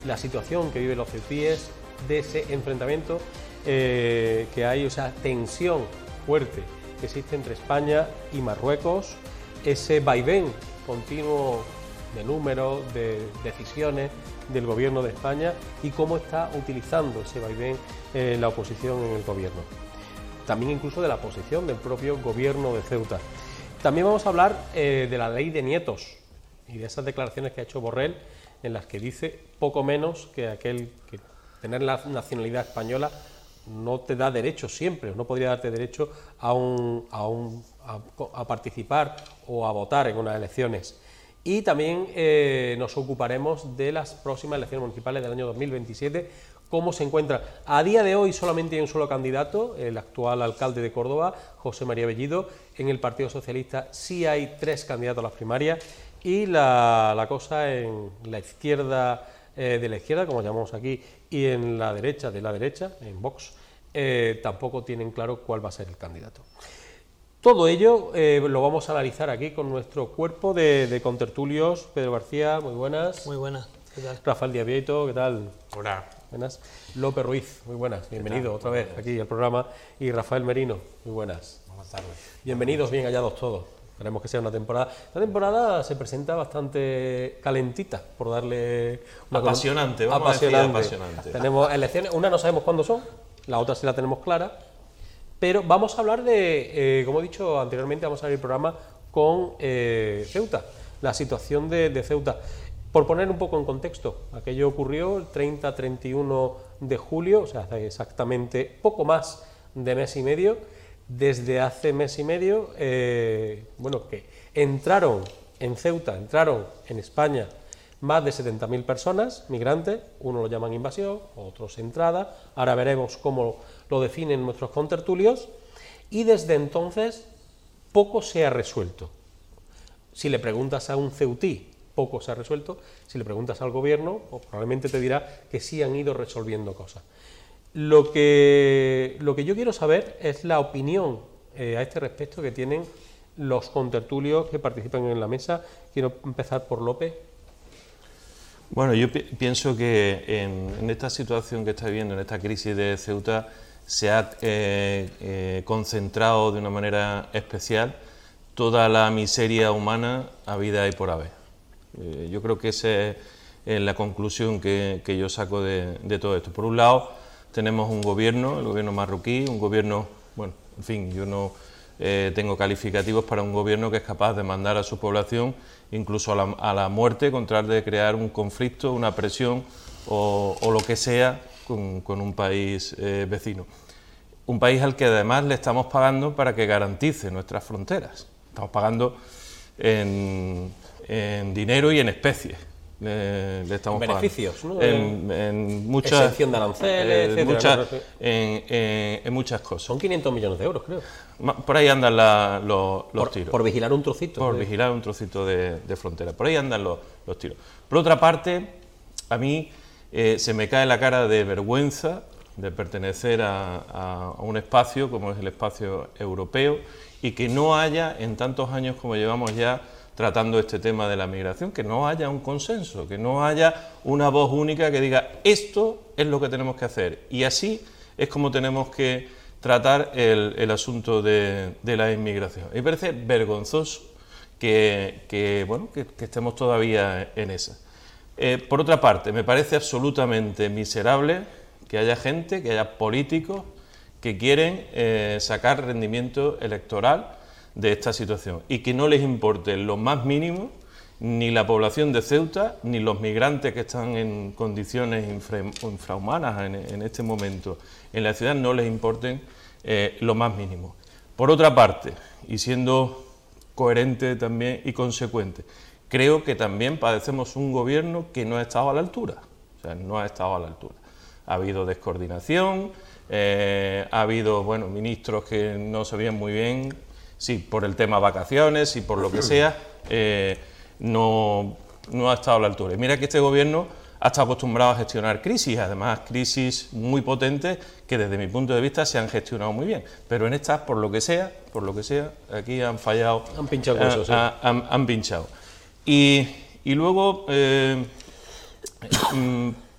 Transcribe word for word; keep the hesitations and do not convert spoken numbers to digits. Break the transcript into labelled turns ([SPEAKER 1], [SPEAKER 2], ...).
[SPEAKER 1] la situación que viven los ceutíes, de ese enfrentamiento eh, que hay, o sea, tensión fuerte que existe entre España y Marruecos, ese vaivén continuo de números, de decisiones del gobierno de España y cómo está utilizando ese vaivén eh, la oposición en el gobierno. También incluso de la posición del propio gobierno de Ceuta. También vamos a hablar eh, de la ley de nietos y de esas declaraciones que ha hecho Borrell, en las que dice poco menos que aquel que tener la nacionalidad española no te da derecho siempre, no podría darte derecho a, un, a, un, a, a participar o a votar en unas elecciones. Y también eh, nos ocuparemos de las próximas elecciones municipales del año dos mil veintisiete, cómo se encuentra. A día de hoy solamente hay un solo candidato, el actual alcalde de Córdoba, José María Bellido. En el Partido Socialista sí hay tres candidatos a las primarias y la, la cosa en la izquierda eh, de la izquierda, como llamamos aquí, y en la derecha de la derecha, en Vox, eh, tampoco tienen claro cuál va a ser el candidato. Todo ello eh, lo vamos a analizar aquí con nuestro cuerpo de, de contertulios. Pedro García, muy buenas.
[SPEAKER 2] Muy buenas, ¿qué tal?
[SPEAKER 1] Rafael Díaz Vieito, ¿qué tal?
[SPEAKER 3] Hola.
[SPEAKER 1] Buenas. López Ruiz, muy buenas. Bienvenido otra vez aquí al programa. Y Rafael Merino, muy buenas.
[SPEAKER 3] Buenas tardes.
[SPEAKER 1] Bienvenidos, bien hallados todos. Esperemos que sea una temporada. Esta temporada se presenta bastante calentita, por darle una
[SPEAKER 3] apasionante, vamos
[SPEAKER 1] apasionante.
[SPEAKER 3] a decir apasionante.
[SPEAKER 1] Tenemos elecciones, una no sabemos cuándo son, la otra sí la tenemos clara. Pero vamos a hablar de, eh, como he dicho anteriormente, vamos a abrir el programa con eh, Ceuta, la situación de, de Ceuta. Por poner un poco en contexto, aquello ocurrió el treinta a treinta y uno de julio, o sea, hace exactamente poco más de mes y medio. Desde hace mes y medio, eh, bueno, que entraron en Ceuta, entraron en España más de setenta mil personas, migrantes, unos lo llaman invasión, otros entrada, ahora veremos cómo lo definen nuestros contertulios, y desde entonces poco se ha resuelto. Si le preguntas a un ceutí, poco se ha resuelto. Si le preguntas al gobierno, pues probablemente te dirá que sí han ido resolviendo cosas. Lo que, lo que yo quiero saber es la opinión eh, a este respecto que tienen los contertulios que participan en la mesa. Quiero empezar por López.
[SPEAKER 3] Bueno, yo pi pienso que en, en esta situación que está viviendo, en esta crisis de Ceuta, se ha eh, eh, concentrado de una manera especial toda la miseria humana habida y por haber. Eh, yo creo que esa es eh, la conclusión que, que yo saco de, de todo esto. Por un lado, tenemos un gobierno, el gobierno marroquí, un gobierno, bueno, en fin, yo no eh, tengo calificativos para un gobierno que es capaz de mandar a su población incluso a la, a la muerte con tal de crear un conflicto, una presión o, o lo que sea con, con un país eh, vecino. Un país al que además le estamos pagando para que garantice nuestras fronteras. Estamos pagando en, en dinero y en especies. Le, le estamos
[SPEAKER 1] en beneficios,
[SPEAKER 3] pagando.
[SPEAKER 1] ¿no?
[SPEAKER 3] En, en muchas,
[SPEAKER 1] exención de aranceles,
[SPEAKER 3] eh, muchas,
[SPEAKER 1] etcétera.
[SPEAKER 3] En, en, en muchas cosas.
[SPEAKER 1] Son quinientos millones de euros, creo.
[SPEAKER 3] Por ahí andan la, los, los
[SPEAKER 1] por,
[SPEAKER 3] tiros.
[SPEAKER 1] Por vigilar un trocito.
[SPEAKER 3] Por
[SPEAKER 1] de...
[SPEAKER 3] vigilar un trocito de, de frontera. Por ahí andan los, los tiros. Por otra parte, a mí eh, se me cae la cara de vergüenza de pertenecer a, a, a un espacio como es el espacio europeo y que no haya, en tantos años como llevamos ya tratando este tema de la migración, que no haya un consenso, que no haya una voz única que diga esto es lo que tenemos que hacer y así es como tenemos que tratar el, el asunto de, de la inmigración. Me parece vergonzoso que, que, bueno, que, que estemos todavía en esa. Eh, por otra parte, me parece absolutamente miserable que haya gente, que haya políticos que quieren eh, sacar rendimiento electoral de esta situación y que no les importe lo más mínimo ni la población de Ceuta ni los migrantes que están en condiciones infra, infrahumanas en, en este momento en la ciudad, no les importen eh, lo más mínimo. Por otra parte, y siendo coherente también y consecuente, creo que también padecemos un gobierno que no ha estado a la altura, o sea, no ha estado a la altura. Ha habido descoordinación, eh, ha habido, bueno, ministros que no sabían muy bien, sí, por el tema vacaciones y por lo que sea, eh, no, no ha estado a la altura. Y mira que este gobierno ha estado acostumbrado a gestionar crisis, además crisis muy potentes que desde mi punto de vista se han gestionado muy bien, pero en estas, por lo que sea, por lo que sea, aquí han fallado,
[SPEAKER 1] han pinchado huesos,
[SPEAKER 3] eh,
[SPEAKER 1] ¿eh?
[SPEAKER 3] han, han pinchado. Y, y luego, eh,